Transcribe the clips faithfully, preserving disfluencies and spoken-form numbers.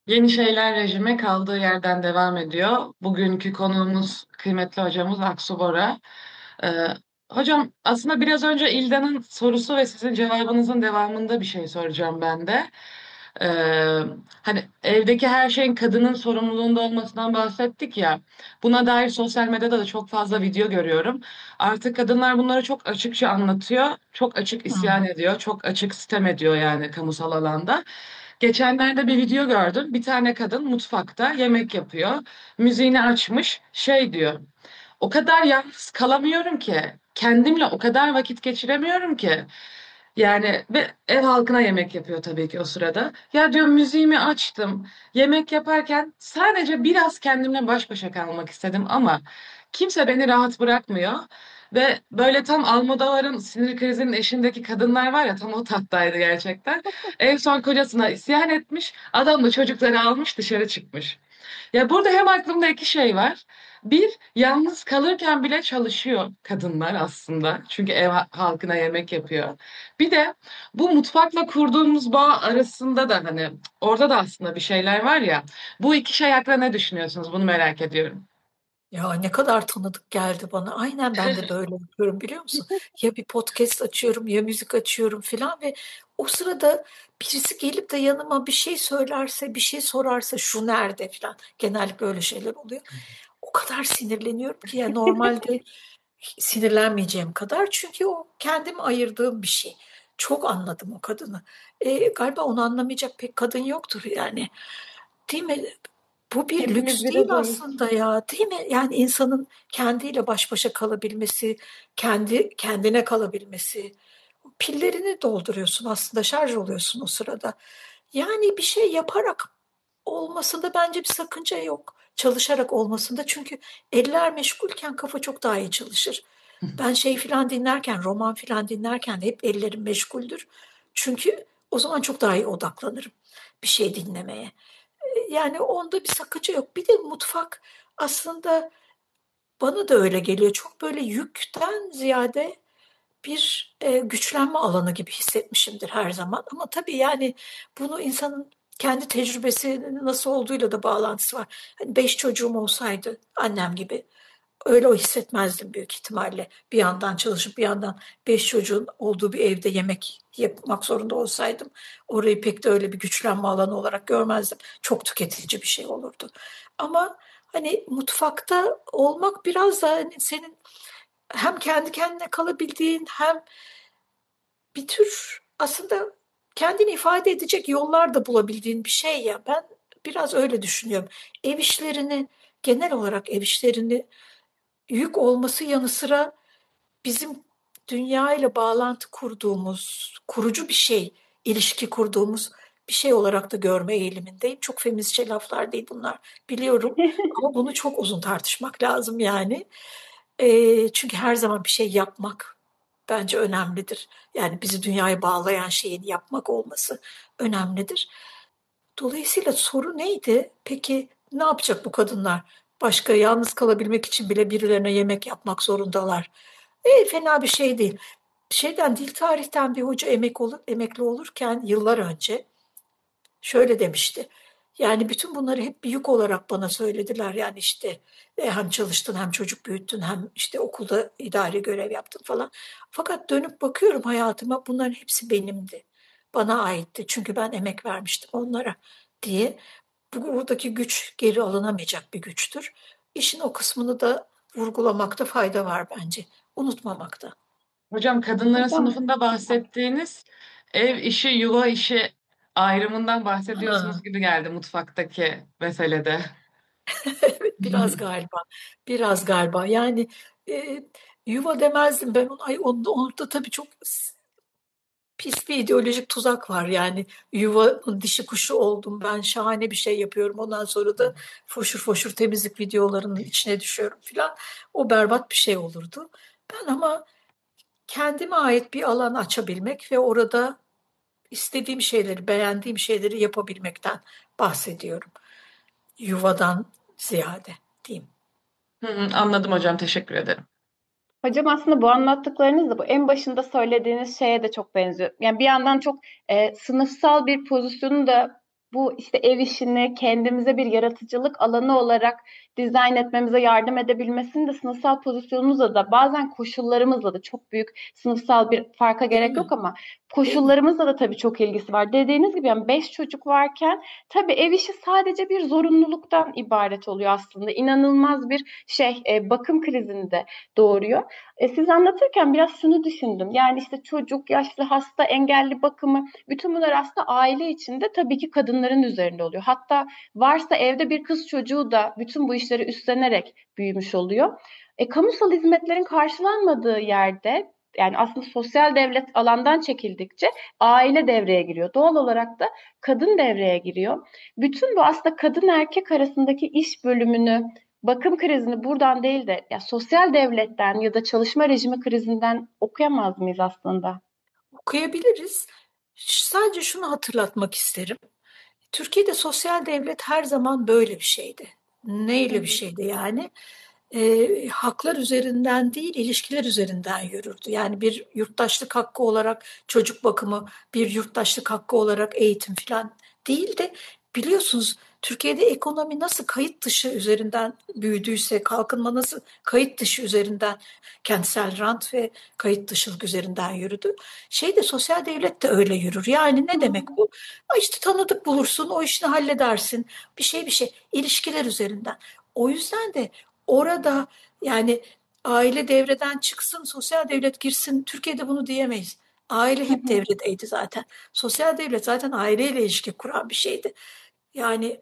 Yeni Şeyler rejime kaldığı yerden devam ediyor. Bugünkü konuğumuz kıymetli hocamız Aksu Bora. Ee, Hocam aslında biraz önce İlda'nın sorusu ve sizin cevabınızın devamında bir şey soracağım ben de. Ee, Hani evdeki her şeyin kadının sorumluluğunda olmasından bahsettik ya. Buna dair sosyal medyada da çok fazla video görüyorum. Artık kadınlar bunları çok açıkça anlatıyor, çok açık Hı. isyan ediyor, çok açık sitem ediyor yani kamusal alanda. Geçenlerde bir video gördüm. Bir tane kadın mutfakta yemek yapıyor. Müziğini açmış. Şey diyor. O kadar yalnız kalamıyorum ki. Kendimle o kadar vakit geçiremiyorum ki. Yani ve ev halkına yemek yapıyor tabii ki o sırada. Ya diyor müziğimi açtım. Yemek yaparken sadece biraz kendimle baş başa kalmak istedim ama kimse beni rahat bırakmıyor. Ve böyle tam Almodovar'ın sinir krizinin eşindeki kadınlar var ya, tam o tattaydı gerçekten. En son kocasına isyan etmiş. Adam da çocukları almış dışarı çıkmış. Ya burada hem aklımda iki şey var. Bir, yalnız kalırken bile çalışıyor kadınlar aslında. Çünkü ev ha- halkına yemek yapıyor. Bir de bu mutfakla kurduğumuz bağ arasında da hani orada da aslında bir şeyler var ya. Bu iki şey hakkında ne düşünüyorsunuz? Bunu merak ediyorum. Ya ne kadar tanıdık geldi bana. Aynen ben de böyle yapıyorum biliyor musun? Ya bir podcast açıyorum ya müzik açıyorum filan ve o sırada birisi gelip de yanıma bir şey söylerse, bir şey sorarsa şu nerede filan. Genellikle öyle şeyler oluyor. O kadar sinirleniyorum ki ya normalde sinirlenmeyeceğim kadar çünkü o kendim ayırdığım bir şey. Çok anladım o kadını. E, galiba onu anlamayacak pek kadın yoktur yani. Değil mi? Bu bir Hepimiz lüks değil biraz öyle. aslında ya, değil mi? Yani insanın kendiyle baş başa kalabilmesi, kendi kendine kalabilmesi. Pillerini dolduruyorsun aslında, şarj oluyorsun o sırada. Yani bir şey yaparak olmasında bence bir sakınca yok. Çalışarak olmasında çünkü eller meşgulken kafa çok daha iyi çalışır. Ben şey filan dinlerken, roman filan dinlerken de hep ellerim meşguldür. Çünkü o zaman çok daha iyi odaklanırım bir şey dinlemeye. Yani onda bir sakınca yok. Bir de mutfak aslında bana da öyle geliyor. Çok böyle yükten ziyade bir e, güçlenme alanı gibi hissetmişimdir her zaman. Ama tabii yani bunu insanın kendi tecrübesi nasıl olduğuyla da bağlantısı var. Hani beş çocuğum olsaydı annem gibi öyle o hissetmezdim büyük ihtimalle. Bir yandan çalışıp bir yandan beş çocuğun olduğu bir evde yemek yapmak zorunda olsaydım orayı pek de öyle bir güçlenme alanı olarak görmezdim. Çok tüketici bir şey olurdu. Ama hani mutfakta olmak biraz da hani senin hem kendi kendine kalabildiğin hem bir tür aslında kendini ifade edecek yollar da bulabildiğin bir şey ya. Ben biraz öyle düşünüyorum. Ev işlerini genel olarak ev işlerini yük olması yanı sıra bizim dünya ile bağlantı kurduğumuz, kurucu bir şey, ilişki kurduğumuz bir şey olarak da görme eğilimindeyim. Çok feministçe laflar değil bunlar biliyorum ama bunu çok uzun tartışmak lazım yani. Ee, çünkü her zaman bir şey yapmak bence önemlidir. Yani bizi dünyaya bağlayan şeyin yapmak olması önemlidir. Dolayısıyla soru neydi? Peki ne yapacak bu kadınlar? Başka yalnız kalabilmek için bile birilerine yemek yapmak zorundalar. E, fena bir şey değil. Şeyden dil tarihten bir hoca emek olur, emekli olurken yıllar önce şöyle demişti. Yani bütün bunları hep bir yük olarak bana söylediler. Yani işte e, hem çalıştın hem çocuk büyüttün hem işte okulda idari görev yaptın falan. Fakat dönüp bakıyorum hayatıma bunların hepsi benimdi. Bana aitti. Çünkü ben emek vermiştim onlara diye. Bu buradaki güç geri alınamayacak bir güçtür. İşin o kısmını da vurgulamakta fayda var bence. Unutmamakta. Hocam kadınların Hocam, sınıfında bahsettiğiniz ev işi, yuva işi ayrımından bahsediyorsunuz Ha. gibi geldi mutfaktaki meselede. Evet, biraz galiba. Biraz galiba. Yani e, yuva demezdim ben. Ona. Ay, onda, onda tabii çok s- pis bir ideolojik tuzak var. Yani yuvanın dişi kuşu oldum ben. Şahane bir şey yapıyorum. Ondan sonra da foşur foşur temizlik videolarının içine düşüyorum filan. O berbat bir şey olurdu. Ben ama kendime ait bir alan açabilmek ve orada istediğim şeyleri, beğendiğim şeyleri yapabilmekten bahsediyorum. Yuvadan ziyade diyeyim. Hı hı, anladım hocam, teşekkür ederim. hocam aslında bu anlattıklarınız da bu en başında söylediğiniz şeye de çok benziyor. Yani bir yandan çok e, sınıfsal bir pozisyonu da bu işte ev işini kendimize bir yaratıcılık alanı olarak dizayn etmemize yardım edebilmesinin de sınıfsal pozisyonumuzla da bazen koşullarımızla da çok büyük sınıfsal bir farka Değil gerek mi? yok ama Değil mi? koşullarımızla da tabii çok ilgisi var. Dediğiniz gibi yani beş çocuk varken tabii ev işi sadece bir zorunluluktan ibaret oluyor aslında. İnanılmaz bir şey e, bakım krizini de doğuruyor. E, siz anlatırken biraz şunu düşündüm. Yani işte çocuk, yaşlı, hasta, engelli bakımı bütün bunlar aslında aile içinde tabii ki kadınların üzerinde oluyor. Hatta varsa evde bir kız çocuğu da bütün bu işleri üstlenerek büyümüş oluyor. E, kamusal hizmetlerin karşılanmadığı yerde yani aslında sosyal devlet alandan çekildikçe aile devreye giriyor. Doğal olarak da kadın devreye giriyor. Bütün bu aslında kadın erkek arasındaki iş bölümünü, bakım krizini buradan değil de ya sosyal devletten ya da çalışma rejimi krizinden okuyamaz mıyız aslında? Okuyabiliriz. Ş- Sadece şunu hatırlatmak isterim. Türkiye'de sosyal devlet her zaman böyle bir şeydi. Hı Neyle bir hı. şeydi yani? Ee, haklar üzerinden değil, ilişkiler üzerinden yürürdü. Yani bir yurttaşlık hakkı olarak çocuk bakımı, bir yurttaşlık hakkı olarak eğitim falan değil de biliyorsunuz Türkiye'de ekonomi nasıl kayıt dışı üzerinden büyüdüyse, kalkınma nasıl kayıt dışı üzerinden, kentsel rant ve kayıt dışılık üzerinden yürüdü. Şey de sosyal devlet de öyle yürür. Yani Hı ne demek hı. bu? Ay işte tanıdık bulursun, o işini halledersin. Bir şey bir şey, ilişkiler üzerinden. O yüzden de orada yani aile devreden çıksın, sosyal devlet girsin. Türkiye'de bunu diyemeyiz. Aile Hı hep hı. devredeydi zaten. Sosyal devlet zaten aileyle ilişki kuran bir şeydi. Yani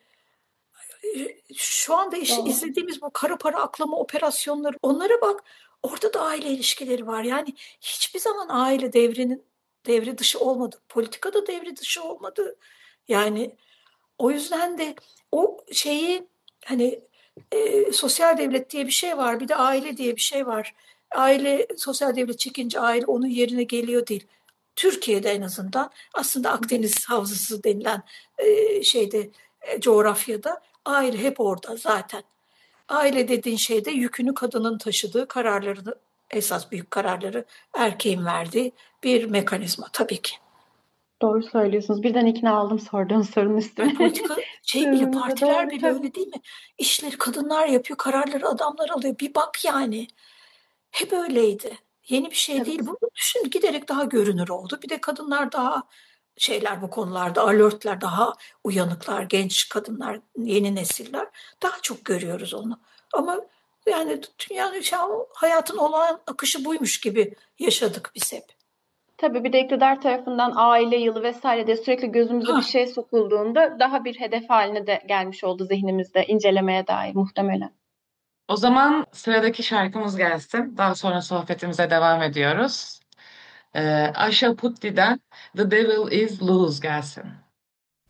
e, şu anda iş, Doğru. izlediğimiz bu kara para aklama operasyonları, onlara bak. Orada da aile ilişkileri var. Yani hiçbir zaman aile devrenin devre dışı olmadı. Politikada devre dışı olmadı. Yani o yüzden de o şeyi hani e, sosyal devlet diye bir şey var, bir de aile diye bir şey var. Aile sosyal devlet çekince aile onun yerine geliyor değil. Türkiye'de en azından aslında Hı hı. Akdeniz Havzası denilen e, şeyde e, coğrafyada aile hep orada zaten. Aile dediğin şeyde yükünü kadının taşıdığı, kararlarını, esas büyük kararları erkeğin verdiği bir mekanizma tabii ki. Doğru söylüyorsunuz. Birden ikna oldum sorduğun sorunun Ay üstüne. politika şey bile, Sözünüze partiler doğru bile tabii. öyle değil mi? İşleri kadınlar yapıyor, kararları adamlar alıyor. Bir bak yani. Hep öyleydi. Yeni bir şey değil Evet. bu. Şimdi giderek daha görünür oldu. Bir de kadınlar daha şeyler bu konularda, alertler, daha uyanıklar, genç kadınlar, yeni nesiller. Daha çok görüyoruz onu. Ama yani dünyanın şu an hayatın olağan akışı buymuş gibi yaşadık biz hep. Tabii bir de iktidar tarafından aile yılı vesaire diye sürekli gözümüze bir Ha, şey sokulduğunda daha bir hedef haline de gelmiş oldu zihnimizde incelemeye dair muhtemelen. O zaman sıradaki şarkımız gelsin. Daha sonra sohbetimize devam ediyoruz. Ee, Asha Putti'den The Devil Is Loose gelsin.